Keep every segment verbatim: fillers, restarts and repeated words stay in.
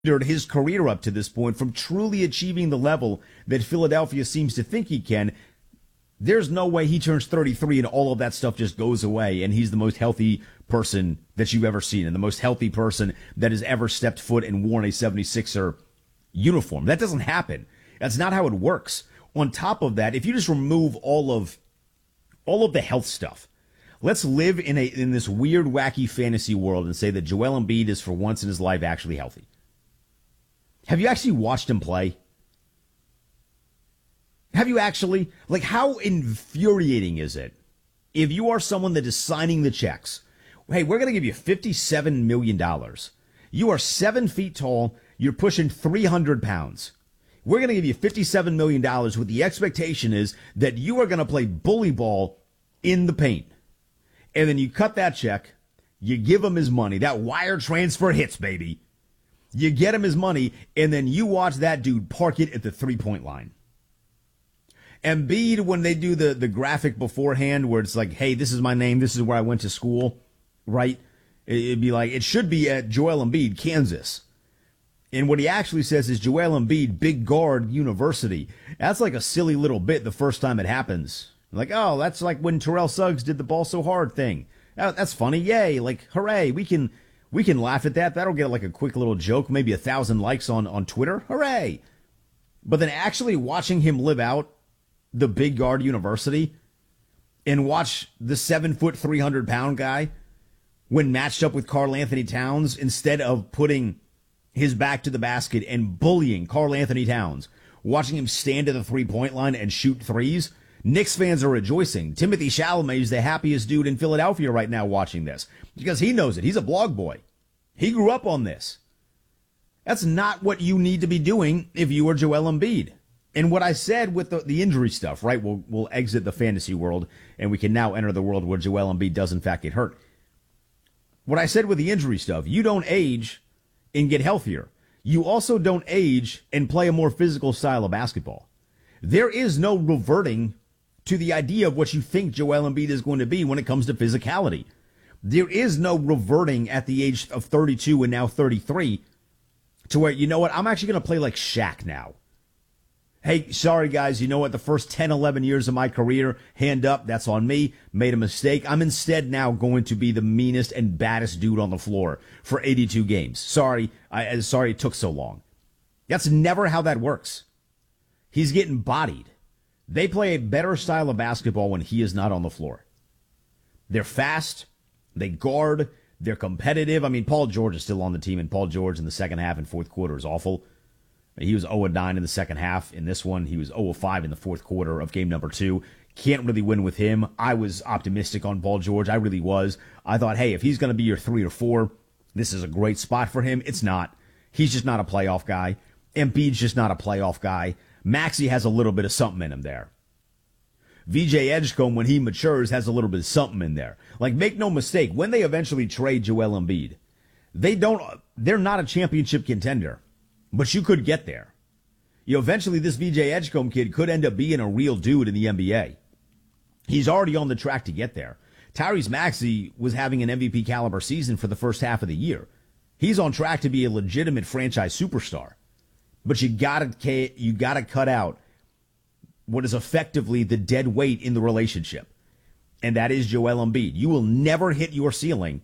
his career up to this point from truly achieving the level that Philadelphia seems to think he can. There's no way he turns thirty-three and all of that stuff just goes away and he's the most healthy person that you've ever seen and the most healthy person that has ever stepped foot and worn a seventy-sixer uniform. That doesn't happen. That's not how it works. On top of that, if you just remove all of all of the health stuff, let's live in a in this weird, wacky fantasy world and say that Joel Embiid is for once in his life actually healthy. Have you actually watched him play? Have you actually? Like, how infuriating is it if you are someone that is signing the checks? Hey, we're going to give you fifty-seven million dollars. You are seven feet tall. You're pushing three hundred pounds. We're going to give you fifty-seven million dollars with the expectation is that you are going to play bully ball in the paint. And then you cut that check. You give him his money. That wire transfer hits, baby. You get him his money, and then you watch that dude park it at the three-point line. Embiid, when they do the, the graphic beforehand where it's like, hey, this is my name, this is where I went to school, right? It'd be like, it should be at Joel Embiid, Kansas. And what he actually says is Joel Embiid, Big Guard University. That's like a silly little bit the first time it happens. Like, oh, that's like when Terrell Suggs did the ball so hard thing. Oh, that's funny. Yay. Like, hooray. We can... We can laugh at that. That'll get like a quick little joke, maybe a thousand likes on, on Twitter. Hooray. But then actually watching him live out the Big Guard University and watch the seven foot, three hundred pound guy when matched up with Karl Anthony Towns, instead of putting his back to the basket and bullying Karl Anthony Towns, watching him stand at the three point line and shoot threes. Knicks fans are rejoicing. Timothy Chalamet is the happiest dude in Philadelphia right now watching this because he knows it. He's a blog boy. He grew up on this. That's not what you need to be doing if you are Joel Embiid. And what I said with the, the injury stuff, right? We'll, we'll exit the fantasy world and we can now enter the world where Joel Embiid does in fact get hurt. What I said with the injury stuff, you don't age and get healthier. You also don't age and play a more physical style of basketball. There is no reverting to the idea of what you think Joel Embiid is going to be when it comes to physicality. There is no reverting at the age of thirty-two and now thirty-three to where, you know what, I'm actually going to play like Shaq now. Hey, sorry guys, you know what, the first ten, eleven years of my career, hand up, that's on me, made a mistake. I'm instead now going to be the meanest and baddest dude on the floor for eighty-two games. Sorry, I sorry it took so long. That's never how that works. He's getting bodied. They play a better style of basketball when he is not on the floor. They're fast. They guard. They're competitive. I mean, Paul George is still on the team, and Paul George in the second half and fourth quarter is awful. He was oh and nine in the second half. In this one, he was oh and five in the fourth quarter of game number two. Can't really win with him. I was optimistic on Paul George. I really was. I thought, hey, if he's going to be your three or four, this is a great spot for him. It's not. He's just not a playoff guy. Embiid's just not a playoff guy. Maxey has a little bit of something in him there. V J Edgecombe, when he matures, has a little bit of something in there. Like, make no mistake, when they eventually trade Joel Embiid, they don't, they're not a championship contender, but you could get there. You know, eventually this V J Edgecombe kid could end up being a real dude in the N B A. He's already on the track to get there. Tyrese Maxey was having an M V P caliber season for the first half of the year. He's on track to be a legitimate franchise superstar. But you gotta, you gotta cut out what is effectively the dead weight in the relationship. And that is Joel Embiid. You will never hit your ceiling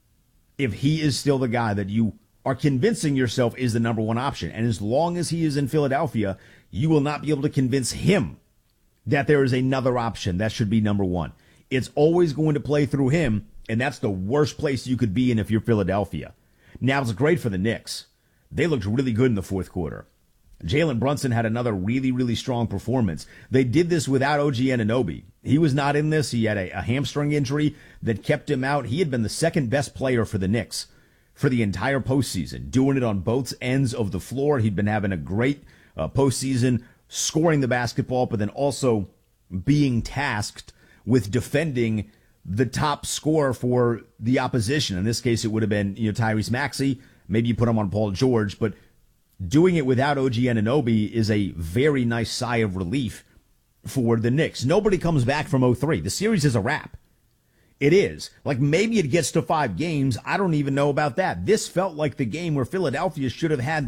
if he is still the guy that you are convincing yourself is the number one option. And as long as he is in Philadelphia, you will not be able to convince him that there is another option that should be number one. It's always going to play through him, and that's the worst place you could be in if you're Philadelphia. Now, it's great for the Knicks. They looked really good in the fourth quarter. Jalen Brunson had another really, really strong performance. They did this without O G Anunoby. He was not in this. He had a, a hamstring injury that kept him out. He had been the second best player for the Knicks for the entire postseason, doing it on both ends of the floor. He'd been having a great uh, postseason, scoring the basketball, but then also being tasked with defending the top scorer for the opposition. In this case, it would have been, you know, Tyrese Maxey. Maybe you put him on Paul George, but doing it without O G Anunoby is a very nice sigh of relief for the Knicks. Nobody comes back from oh three. The series is a wrap. It is. Like maybe it gets to five games. I don't even know about that. This felt like the game where Philadelphia should have had